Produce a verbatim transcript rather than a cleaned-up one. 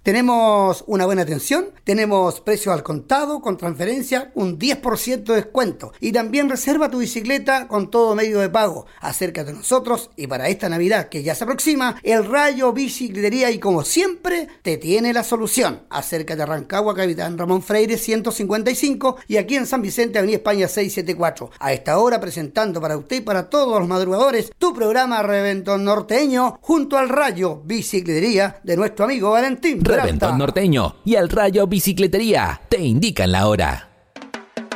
Tenemos una buena atención, tenemos precios al contado, con transferencia, un diez por ciento de descuento. Y también reserva tu bicicleta con todo medio de pago. Acércate a nosotros y para esta Navidad que ya se aproxima, el Rayo Bicicletería y como siempre te tiene la solución. Acércate a Rancagua, Capitán Ramón Freire ciento cincuenta y cinco y aquí en San Vicente, Avenida España seiscientos setenta y cuatro. A esta hora presentando para usted y para todos los madrugadores tu programa Reventón Norteño junto al Rayo Bicicletería de nuestro amigo Valentín. Reventón Norteño y el Rayo Bicicletería te indican la hora.